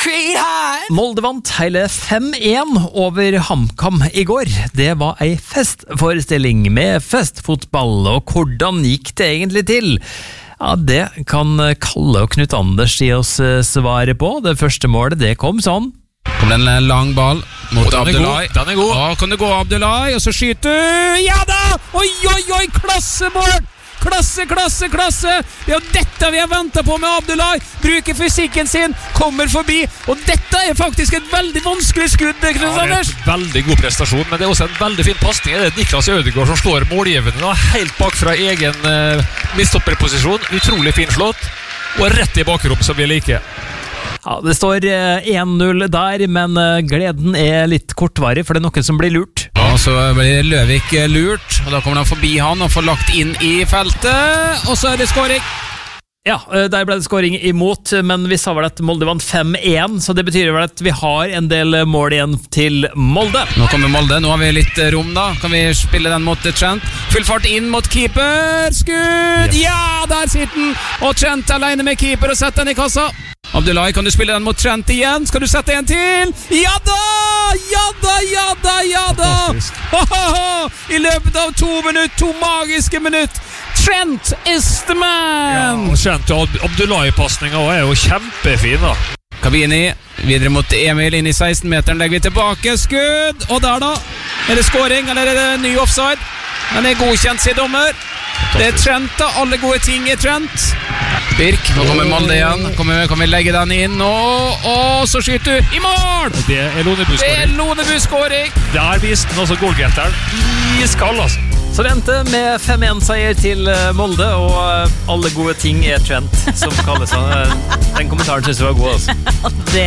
Molde vant hele 5-1 over HamKam i går. Det var ei festforestilling med festfotball, og hvordan gikk det egentlig til? Ja, det kan Kalle og Knut Anders gi oss svaret på. Det første målet, det kom sånn. Kom det en lang ball mot Abdullahi. Den er god. Ja, kan du gå Abdullahi, og så skyter du. Ja da! Oi, klassemål! Klasse! Det er jo dette vi har ventet på med Abdullahi. Bruker fysikken sin, kommer forbi. Og dette er faktisk et veldig vanskelig skudd, Knut Anders. Veldig god prestasjon, men det er også en veldig fin passning. Det er Niklas Ødegaard som slår målgivende helt bak fra egen midtstopperposisjon. Utrolig fin slått, og rett i bakrom som vi liker. Ja, det står 1-0 der, men gleden er litt kortvarig, for det er noen som blir lurt. Ja, så blir Løvik lurt, og da kommer han forbi han og får lagt inn i feltet, og så er det skåring. Ja, der ble det skåring imot, men vi sa vel at Molde vant 5-1, så det betyr vel at vi har en del mål igjen til Molde. Nå kommer Molde, nå har vi litt rom da. Kan vi spille den mot Trent? Full fart inn mot keeper, skudd! Yes. Ja, der sitter den! Og Trent alene med keeper og setter den i kassa. Abdullahi, kan du spille den mot Trent igjen? Skal du sette en til? Ja da! I løpet av 2 minutter, 2 magiske minutter. Trent is the man! Ja, og Trent og Abdullahi-passningen er jo kjempefin da. Kabini, videre mot Emil inn i 16-meteren, legger vi tilbake, skudd, og der da, er det scoring, eller er det ny offside? Den er godkjent, sier dommer. Det er Trent da, alle gode ting er Trent. Birk, nå kommer Molde igjen, kan vi legge den inn, og så skyter du i mål! Det er Lonebu-skåring. Der viste den også goalgetteren i skall, altså. Så det endte med 5-1-seier til Molde, og alle gode ting er Trent, som kalles han. Den kommentaren synes jeg var god, altså.